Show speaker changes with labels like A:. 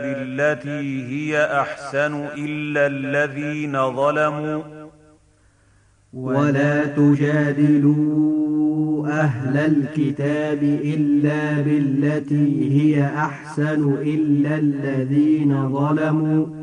A: بالتي هي أحسن إلا الذين ظلموا
B: ولا تجادلوا أهل الكتاب إلا بالتي هي أحسن إلا الذين ظلموا